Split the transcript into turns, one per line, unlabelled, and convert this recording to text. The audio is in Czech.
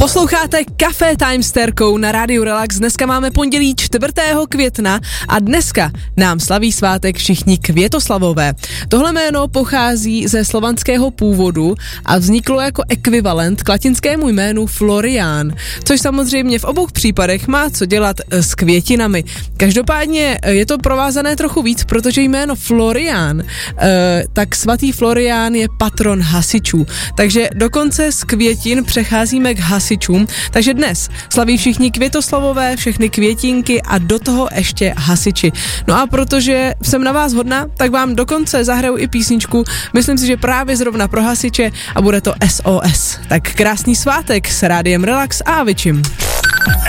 Posloucháte Café Time s Terkou na Rádiu Relax. Dneska máme pondělí 4. května a dneska nám slaví svátek všichni Květoslavové. Tohle jméno pochází ze slovanského původu a vzniklo jako ekvivalent k latinskému jménu Florián, což samozřejmě v obou případech má co dělat s květinami. Každopádně je to provázané trochu víc, protože jméno Florián, tak svatý Florián je patron hasičů. Takže dokonce z květin přecházíme k hasičům, takže dnes slaví všichni Květoslavové, všechny květinky a do toho ještě hasiči. No a protože jsem na vás hodná, tak vám dokonce zahraju i písničku, myslím si, že právě zrovna pro hasiče a bude to SOS. Tak krásný svátek s Rádiem Relax a Avičim.